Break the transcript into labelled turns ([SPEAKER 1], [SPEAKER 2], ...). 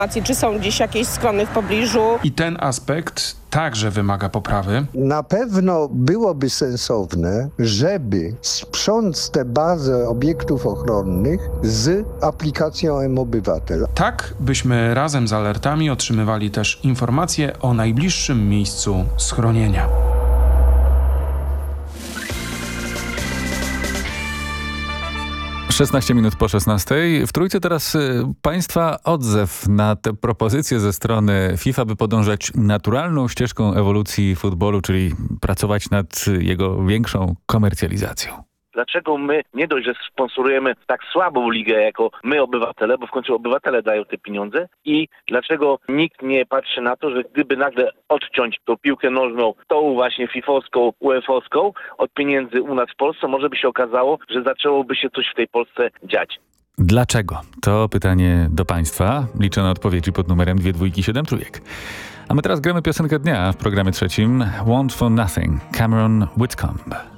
[SPEAKER 1] Czy są gdzieś jakieś skrony w pobliżu?
[SPEAKER 2] I ten aspekt także wymaga poprawy.
[SPEAKER 3] Na pewno byłoby sensowne, żeby sprząc tę bazę obiektów ochronnych z aplikacją mObywatel.
[SPEAKER 2] Tak, byśmy razem z alertami otrzymywali też informacje o najbliższym miejscu schronienia.
[SPEAKER 4] Szesnaście minut po 16. W Trójce teraz Państwa odzew na tę propozycję ze strony FIFA, by podążać naturalną ścieżką ewolucji futbolu, czyli pracować nad jego większą komercjalizacją.
[SPEAKER 5] Dlaczego my nie dość, że sponsorujemy tak słabą ligę jako my obywatele, bo w końcu obywatele dają te pieniądze i dlaczego nikt nie patrzy na to, że gdyby nagle odciąć tą piłkę nożną, tą właśnie fifowską, UEFA-owską od pieniędzy u nas w Polsce, może by się okazało, że zaczęłoby się coś w tej Polsce dziać.
[SPEAKER 4] Dlaczego? To pytanie do Państwa. Liczę na odpowiedzi pod numerem 2273. A my teraz gramy piosenkę dnia w programie trzecim. Want for Nothing, Cameron Whitcomb.